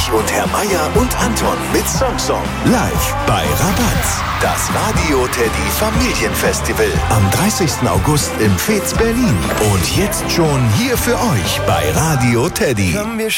Ludwig und Herr Meier und Anton mit Song. Live bei Rabatz. Das Radio Teddy Familienfestival am 30. August im Fez Berlin. Und jetzt schon hier für euch bei Radio Teddy.